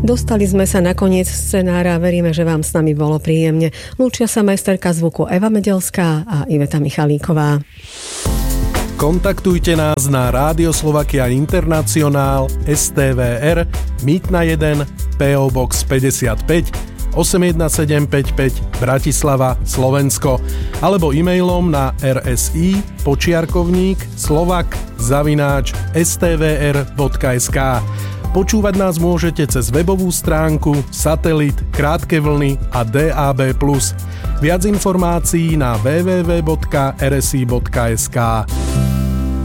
Dostali sme sa na koniec scenára a veríme, že vám s nami bolo príjemne. Lúčia sa majsterka zvuku Eva Medelská a Iveta Michalíková. Kontaktujte nás na Rádio Slovakia Internacionál STVR Mýtna 1 PO Box 55 81755 Bratislava, Slovensko alebo e-mailom na rsi@slovak@stvr.sk. Počúvať nás môžete cez webovú stránku, satelit, krátke vlny a DAB+. Viac informácií na www.rsi.sk.